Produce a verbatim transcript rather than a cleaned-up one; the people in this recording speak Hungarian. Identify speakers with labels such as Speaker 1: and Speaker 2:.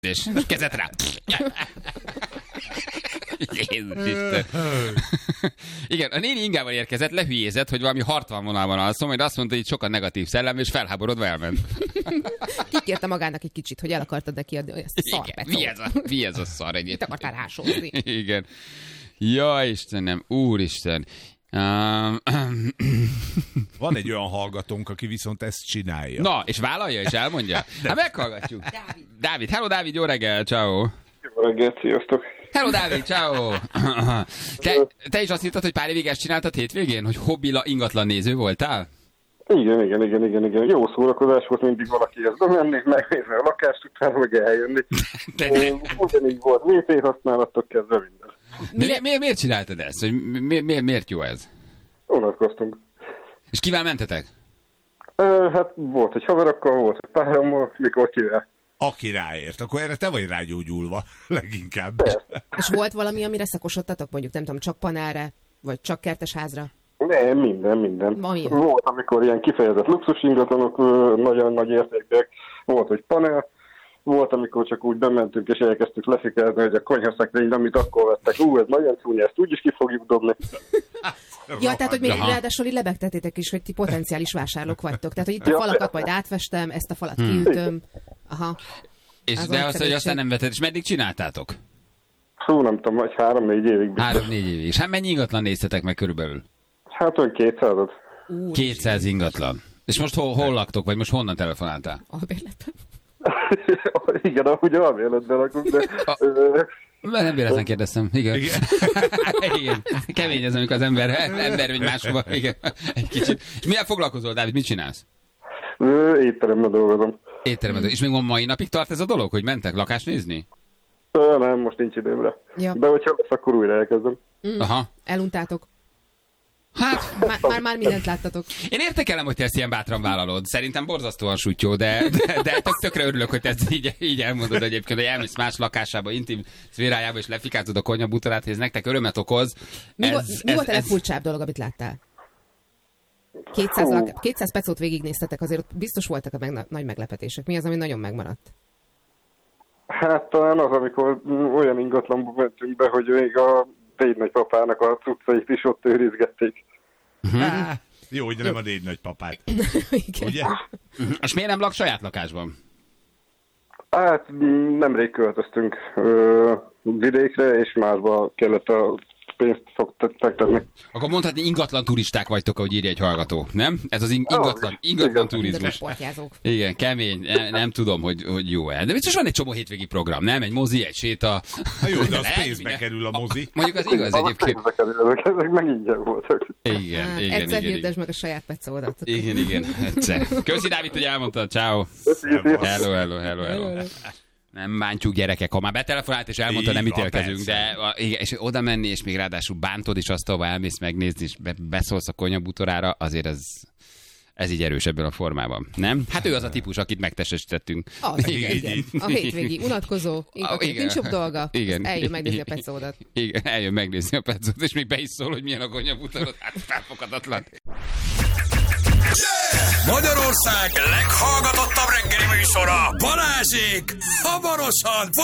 Speaker 1: és kezet rá. Jézus Isten. Igen, a néni ingával érkezett, lehülyézett, hogy valami harcvonalban alszom, majd azt mondta, hogy sokkal negatív szellem, és felháborodva elment.
Speaker 2: Kikérte magának egy kicsit, hogy el akartad neki adni ezt a szarpecót.
Speaker 1: Mi ez a, mi ez a szar egyébként?
Speaker 2: Mit akartál rásózni?
Speaker 1: Igen. Ja, Istenem, úristen. Um,
Speaker 3: Van egy olyan hallgatónk, aki viszont ezt csinálja.
Speaker 1: Na, és vállalja, és elmondja? Hát meghallgatjuk. Dávid. Dávid, hello Dávid, jó reggel, ciao.
Speaker 4: Jó reggelt, sziasztok.
Speaker 1: Hello Dávid, ciao. Te, te is azt hittad, hogy pár évig ezt csináltad hétvégén, hogy hobbila ingatlan néző voltál?
Speaker 4: Igen, igen, igen, igen, igen. Jó szórakozás volt mindig valakihez bemenni, megnézni a lakást, utána meg eljönni. Ugyanígy volt vé pé használatok kezdve minden.
Speaker 1: Mi, miért, miért csináltad ezt? Hogy mi, mi, miért jó ez?
Speaker 4: Unatkoztunk.
Speaker 1: És kivel mentetek?
Speaker 4: Uh, hát volt egy haverokkal, volt egy párommal, mikor kivel.
Speaker 3: Aki ráért, akkor erre te vagy rágyógyulva, leginkább.
Speaker 4: Persze.
Speaker 2: És volt valami, amire szakosodtatok? Mondjuk nem tudom, csak panelre, vagy csak kertesházra?
Speaker 4: Nem, minden, minden.
Speaker 2: Mami.
Speaker 4: Volt, amikor ilyen kifejezett luxus ingatlanok, nagyon nagy értékek, volt, hogy panel, volt, amikor csak úgy bementünk és elkezdtük lefikázni, hogy a konyhaszekrény, amit akkor vettek, ú, ez nagyon csúnya, ezt úgyis ki fogjuk dobni.
Speaker 2: Ja, tehát, hogy még
Speaker 1: Aha.
Speaker 2: ráadásul így lebegtetétek is, hogy ti potenciális vásárlók vagytok. Tehát, hogy itt a
Speaker 4: Ja,
Speaker 2: falakat
Speaker 4: persze.
Speaker 2: majd átvestem, ezt a falat kiütöm. Aha.
Speaker 1: És
Speaker 2: Az
Speaker 1: de
Speaker 2: nagy
Speaker 1: azt, hogy
Speaker 2: szerencsé.
Speaker 1: aztán nem vetted, és meddig csináltátok?
Speaker 4: Hú, nem tudom, hogy három-négy évig. biztos.
Speaker 1: Három-négy évig. És hát mennyi ingatlan néztetek meg körülbelül?
Speaker 4: Hát olyan kétszázat.
Speaker 1: kétszáz ingatlan. És most hol, hol laktok, vagy most honnan telefonáltál?
Speaker 2: Albérletben.
Speaker 4: Igen, ahogy alvéletben lakunk, de... ö,
Speaker 1: Mert nem véletlen kérdeztem. Igen. Igen. Igen. Kemény ez, amikor az ember, ember vagy máshova. Igen. Egy kicsit. És milyen foglalkozol, Dávid? Mit csinálsz?
Speaker 4: ö, Étteremben dolgozom.
Speaker 1: Étteremben. És még mai napig tart ez a dolog, hogy mentek lakást nézni?
Speaker 4: Ö, Nem, most nincs időmre.
Speaker 2: Ja.
Speaker 4: De hogyha lesz, akkor újra elkezdem.
Speaker 1: Aha.
Speaker 2: Eluntátok.
Speaker 1: Hát,
Speaker 2: Már, már, már mindent láttatok.
Speaker 1: én értékelem, hogy te ezt ilyen bátran vállalod. Szerintem borzasztóan sutyó, de, de, de tök, tökre örülök, hogy te ezt így, így elmondod egyébként, hogy elmész más lakásába, intim szférájába, és lefikázod a konyhabutorát, hogy ez nektek örömet okoz.
Speaker 2: Mi,
Speaker 1: Ez,
Speaker 2: volt, mi
Speaker 1: ez,
Speaker 2: volt a
Speaker 1: ez,
Speaker 2: legfurcsább dolog, amit láttál? kétszáz,
Speaker 4: Hú.
Speaker 2: lak- kétszáz pecót végignéztetek, azért ott biztos voltak a meg, nagy meglepetések. Mi az, ami nagyon megmaradt?
Speaker 4: Hát talán az, amikor mm, olyan ingatlanba mentünk be, hogy még a déd nagypapának a cuccait is ott őrizgették.
Speaker 3: Á, jó, hogy nem a négy nagypapát.
Speaker 2: Igen.
Speaker 3: Ugye?
Speaker 1: és miért nem lak saját lakásban?
Speaker 4: Hát mm, nemrég költöztünk ö, vidékre, és másba kellett a pénzt fektetni.
Speaker 1: Akkor mondhatni, ingatlan turisták vagytok, ahogy írja egy hallgató, nem? Ez az in- ingatlan, ingatlan
Speaker 4: Igen.
Speaker 1: turizmus.
Speaker 2: Portyázók.
Speaker 1: Igen, kemény, ne, nem tudom, hogy, hogy jó-e. De biztos van egy csomó hétvégi program, nem? Egy mozi, egy séta.
Speaker 3: Na jó, de az
Speaker 1: Lehet,
Speaker 3: pénzbe
Speaker 1: ugye?
Speaker 3: kerül a mozi.
Speaker 1: Mondjuk az igaz egyébként.
Speaker 4: Ezek, ezek, ezek meg ingyen voltak.
Speaker 1: Igen,
Speaker 2: Hát,
Speaker 1: igen,
Speaker 2: egyszer
Speaker 1: igen,
Speaker 2: hirdesd
Speaker 1: igen.
Speaker 2: meg a saját pecódat.
Speaker 1: Igen, igen, egyszer. Köszi, Dávid, hogy elmondtad. Ciao. Hello, hello, hello, hello. Nem bántjuk, gyerekek. Ha már betelefonált és elmondta, nem
Speaker 3: Így van,
Speaker 1: ítélkezünk, de
Speaker 3: persze.
Speaker 1: a- igen, és oda menni, és még ráadásul bántod, és azt, ahova elmész megnézni, és be, beszólsz a konyhabutorára, azért ez, ez így erős ebből a formában. Nem? Hát ő az a típus, akit megtestesítettünk.
Speaker 2: Az,
Speaker 1: Igen.
Speaker 2: igen. A hétvégi unatkozó, ingatlan,
Speaker 1: igen.
Speaker 2: nincs jobb dolga.
Speaker 1: Igen.
Speaker 2: Eljön megnézni a pecódat.
Speaker 1: Igen, eljön megnézni a pecót, és még be is szól, hogy milyen a konyhabutorod. Hát felfoghatatlan.
Speaker 5: Magyarország leghallgatottabb reggeli műsora, Balázsék hamarosan